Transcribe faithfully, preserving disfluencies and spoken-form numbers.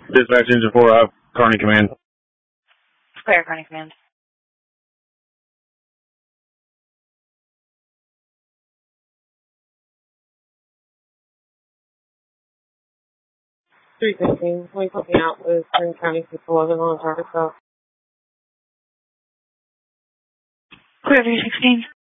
Dispatch engine four, I have Kearney Command. Clear, Kearney Command. three fifteen, please help me out with Spring County six eleven on target south. Clear, three sixteen.